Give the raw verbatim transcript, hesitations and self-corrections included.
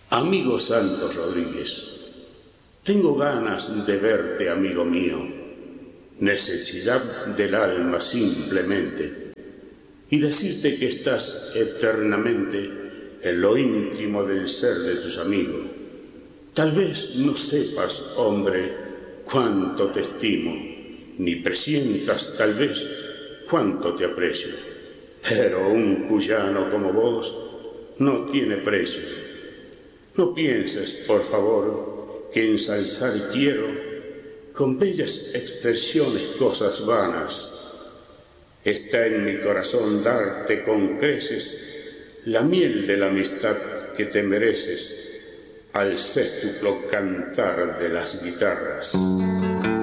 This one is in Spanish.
Amigo Santos Rodríguez, tengo ganas de verte, amigo mío, necesidad del alma simplemente, y decirte que estás eternamente en lo íntimo del ser de tus amigos. Tal vez no sepas, hombre, cuánto te estimo, ni presientas tal vez cuánto te aprecio, pero un cuyano como vos no tiene precio. No pienses, por favor, que ensalzar quiero con bellas expresiones cosas vanas. Está en mi corazón darte con creces la miel de la amistad que te mereces al sextuplo cantar de las guitarras.